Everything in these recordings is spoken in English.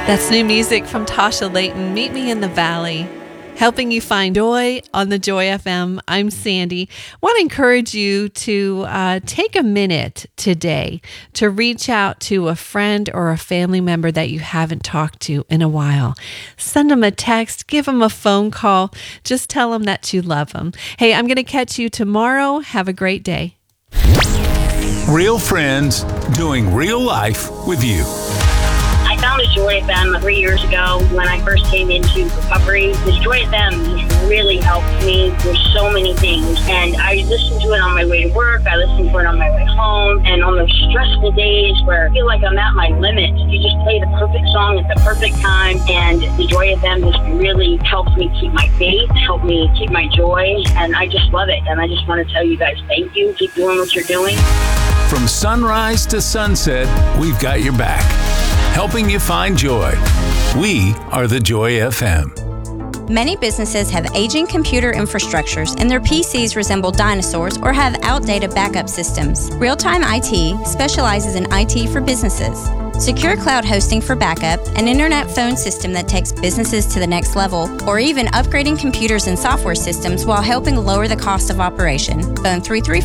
That's new music from Tasha Layton, Meet Me in the Valley. Helping you find joy on the Joy FM. I'm Sandy. Want to encourage you to take a minute today to reach out to a friend or a family member that you haven't talked to in a while. Send them a text, give them a phone call. Just tell them that you love them. Hey, I'm going to catch you tomorrow. Have a great day. Real friends doing real life with you. I found the Joy FM 3 years ago when I first came into recovery. The Joy FM really helped me with so many things. And I listened to it on my way to work. I listened to it on my way home. And on those stressful days where I feel like I'm at my limit, you just play the perfect song at the perfect time. And the Joy FM just really helps me keep my faith, help me keep my joy. And I just love it. And I just want to tell you guys, thank you. Keep doing what you're doing. From sunrise to sunset, we've got your back. Helping you find joy. We are the Joy FM. Many businesses have aging computer infrastructures and their PCs resemble dinosaurs or have outdated backup systems. Real-Time IT specializes in IT for businesses. Secure cloud hosting for backup, an internet phone system that takes businesses to the next level, or even upgrading computers and software systems while helping lower the cost of operation. Phone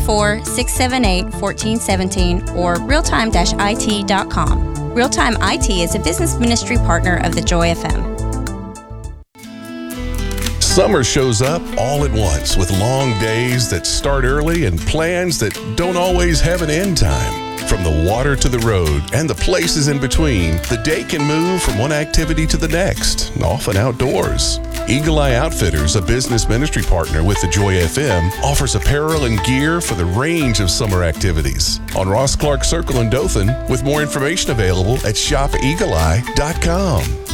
334-678-1417 or realtime-it.com. Real-Time IT is a business ministry partner of the Joy FM. Summer shows up all at once with long days that start early and plans that don't always have an end time. From the water to the road and the places in between, the day can move from one activity to the next, often outdoors. Eagle Eye Outfitters, a business ministry partner with the Joy FM, offers apparel and gear for the range of summer activities. On Ross Clark Circle in Dothan, with more information available at shopeagleeye.com.